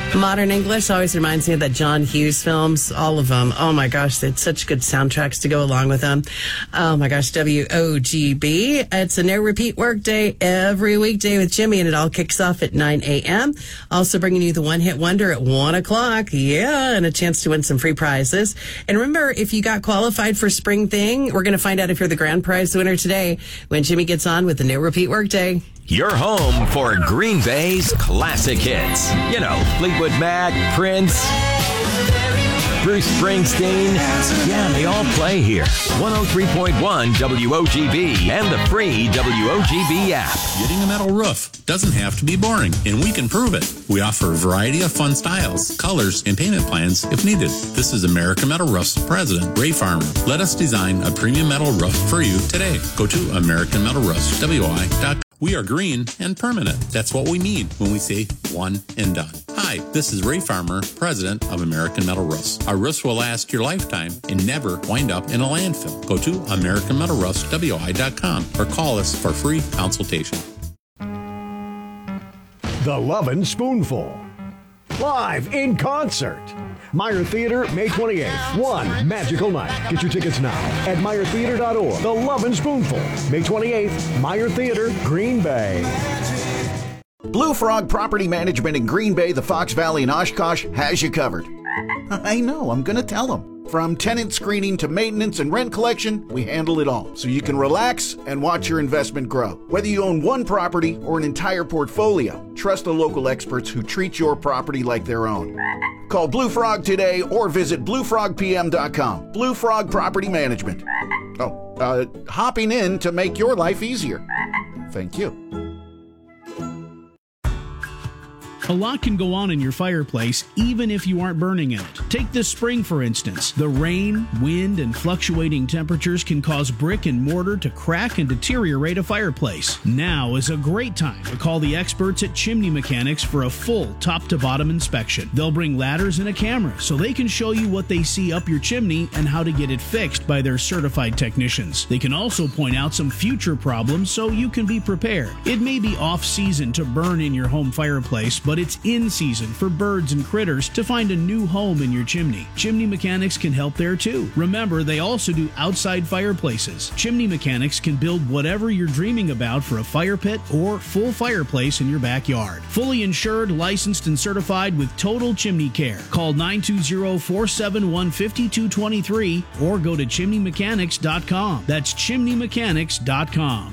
Modern English always reminds me of that John Hughes films, all of them. Oh my gosh, they had such good soundtracks to go along with them. Oh my gosh, WOGB. It's a no repeat work day every weekday with Jimmy, and it all kicks off at 9 a.m. Also bringing you the one hit wonder at 1 o'clock. Yeah, and a chance to win some free prizes. And remember, if you got qualified for Spring Thing, we're going to find out if you're the grand prize winner today when Jimmy gets on with the no repeat work day. Your home for Green Bay's classic hits. You know, Fleetwood Mac, Prince, Bruce Springsteen. Yeah, they all play here. 103.1 WOGB and the free WOGB app. Getting a metal roof doesn't have to be boring, and we can prove it. We offer a variety of fun styles, colors, and payment plans if needed. This is American Metal Roof's president, Ray Farmer. Let us design a premium metal roof for you today. Go to AmericanMetalRoofs.com. We are green and permanent. That's what we mean when we say one and done. Hi, this is Ray Farmer, president of American Metal Roofs. Our roofs will last your lifetime and never wind up in a landfill. Go to AmericanMetalRoofs.com or call us for free consultation. The Lovin' Spoonful. Live in concert. Meyer Theater, May 28th. One magical night. Get your tickets now at meyertheater.org. The Lovin' Spoonful. May 28th. Meyer Theater, Green Bay. Blue Frog Property Management in Green Bay, the Fox Valley, and Oshkosh has you covered. I know, I'm going to tell them. From tenant screening to maintenance and rent collection, we handle it all, so you can relax and watch your investment grow. Whether you own one property or an entire portfolio, trust the local experts who treat your property like their own. Call Blue Frog today or visit bluefrogpm.com. Blue Frog Property Management. Hopping in to make your life easier. Thank you. A lot can go on in your fireplace, even if you aren't burning in it. Take this spring, for instance. The rain, wind, and fluctuating temperatures can cause brick and mortar to crack and deteriorate a fireplace. Now is a great time to call the experts at Chimney Mechanics for a full top-to-bottom inspection. They'll bring ladders and a camera so they can show you what they see up your chimney and how to get it fixed by their certified technicians. They can also point out some future problems so you can be prepared. It may be off-season to burn in your home fireplace, but it's in season for birds and critters to find a new home in your chimney. Chimney Mechanics can help there too. Remember, they also do outside fireplaces. Chimney Mechanics can build whatever you're dreaming about for a fire pit or full fireplace in your backyard. Fully insured, licensed, and certified with total chimney care. Call 920-471-5223 or go to chimneymechanics.com. That's chimneymechanics.com.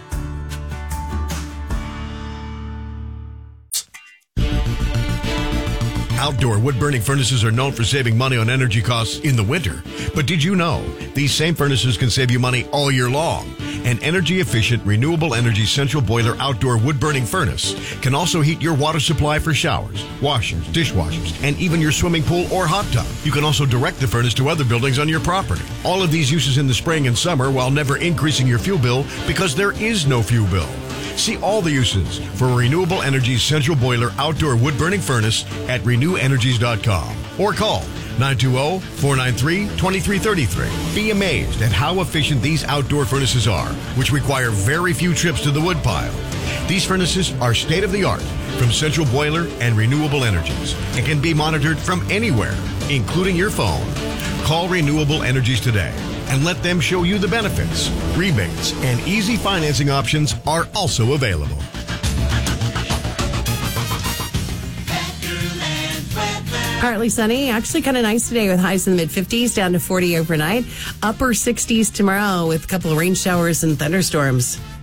Outdoor wood-burning furnaces are known for saving money on energy costs in the winter. But did you know these same furnaces can save you money all year long? An energy-efficient, renewable energy central boiler outdoor wood-burning furnace can also heat your water supply for showers, washers, dishwashers, and even your swimming pool or hot tub. You can also direct the furnace to other buildings on your property. All of these uses in the spring and summer while never increasing your fuel bill because there is no fuel bill. See all the uses for a renewable energy central boiler outdoor wood-burning furnace at renewenergies.com or call 920-493-2333. Be amazed at how efficient these outdoor furnaces are, which require very few trips to the wood pile. These furnaces are state-of-the-art from Central Boiler and Renewable Energies and can be monitored from anywhere, including your phone. Call Renewable Energies today and let them show you the benefits. Rebates and easy financing options are also available. Partly sunny, actually kind of nice today with highs in the mid-50s, down to 40 overnight. Upper 60s tomorrow with a couple of rain showers and thunderstorms.